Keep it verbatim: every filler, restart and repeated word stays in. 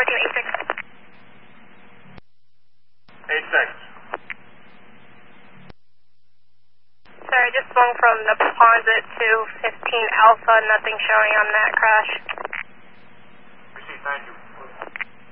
fourteen eight six. eight six. Sir, I just swung from the Ponzit to fifteen Alpha, nothing showing on that crash. Proceed, thank you.